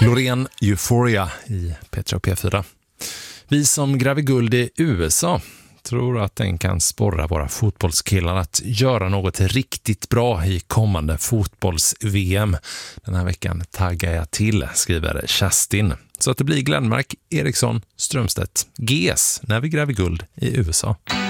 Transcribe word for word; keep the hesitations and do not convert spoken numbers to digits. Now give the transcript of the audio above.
Loreen Euphoria i Petra P fyra. Vi som gräver guld i U S A tror att den kan sporra våra fotbollskillar att göra något riktigt bra i kommande fotbolls-V M. Den här veckan taggar jag till, skriver Kerstin. Så att det blir Glenmark, Eriksson, Strömstedt, G S när vi gräver guld i U S A.